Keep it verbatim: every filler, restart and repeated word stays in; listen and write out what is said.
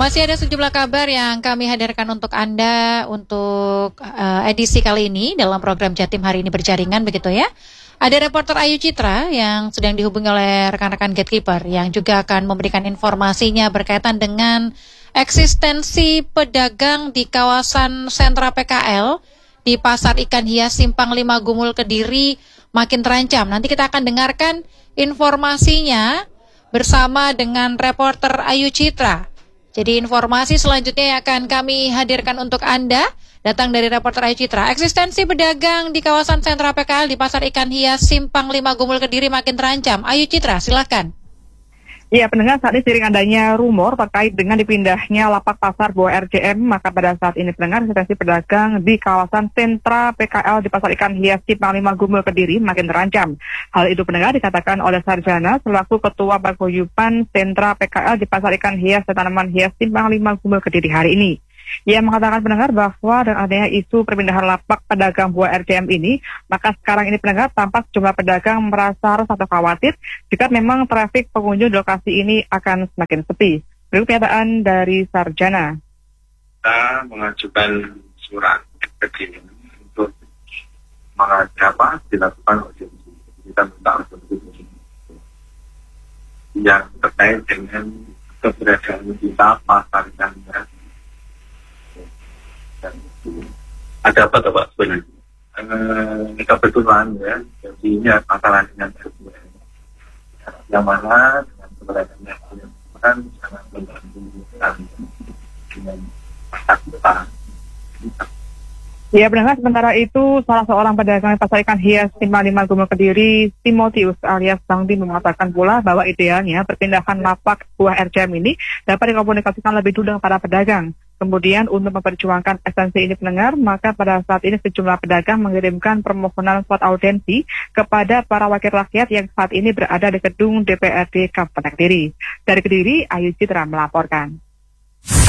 Masih ada sejumlah kabar yang kami hadirkan untuk Anda untuk uh, edisi kali ini dalam program Jatim Hari Ini Berjaringan, begitu ya. Ada reporter Ayu Citra yang sedang dihubungi oleh rekan-rekan Gatekeeper yang juga akan memberikan informasinya berkaitan dengan eksistensi pedagang di kawasan sentra P K L di Pasar Ikan Hias Simpang lima Gumul Kediri makin terancam. Nanti kita akan dengarkan informasinya bersama dengan reporter Ayu Citra. Jadi informasi selanjutnya yang akan kami hadirkan untuk Anda datang dari reporter Ayu Citra. Eksistensi pedagang di kawasan sentra P K L di Pasar Ikan Hias Simpang lima Gumul Kediri makin terancam. Ayu Citra, silakan. Ya, pendengar, saat ini sering adanya rumor terkait dengan dipindahnya lapak pasar Buah R J M, maka pada saat ini pendengar eksistensi pedagang di kawasan sentra P K L di Pasar Ikan Hias Simpang lima Gumul Kediri makin terancam. Hal itu pendengar dikatakan oleh Sarjana selaku Ketua Paguyuban Sentra P K L di Pasar Ikan Hias dan Tanaman Hias Simpang lima Gumul Kediri hari ini. Ia mengatakan pendengar bahwa dengan adanya isu perpindahan lapak pedagang buah R J M ini, maka sekarang ini pendengar tampak sejumlah pedagang merasa resah atau khawatir jika memang trafik pengunjung di lokasi ini akan semakin sepi. Berikut pernyataan dari Sarjana. Kita mengajukan surat begini untuk mengapa dilakukan urgensi. Kita minta urgensi yang terkait dengan keberadaan kita pasar ikan hias. Ada apa Pak sebenarnya? Eh, kebetulan ya, jadi ini masalah dengan R J M. Yang mana dengan keberadaannya kan sangat membantu dengan masyarakat. Ya, benar. Sementara itu, salah seorang pedagang di Pasar Ikan Hias Simpang lima Gumul Kediri, Timotius alias Bang Tim, mengatakan pula bahwa idealnya perpindahan lapak buah R J M ini dapat dikomunikasikan lebih dulu dengan para pedagang. Kemudian untuk memperjuangkan esensi ini pendengar, maka pada saat ini sejumlah pedagang mengirimkan permohonan surat audensi kepada para wakil rakyat yang saat ini berada di gedung D P R D Kabupaten Kediri. Dari Kediri, Ayu Citra melaporkan.